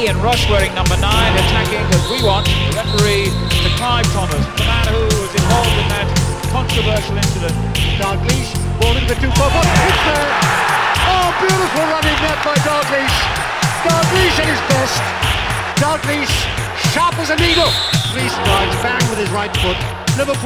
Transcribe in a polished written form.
Ian Rush wearing number 9, attacking as we want. The referee, Mr. Clive Thomas, the man who was involved in that controversial incident. Dalglish, ball into the 2-4-1, it's there! Oh, beautiful running net by Dalglish! Dalglish at his best! Dalglish, sharp as a needle! Reece drives bang with his right foot. Liverpool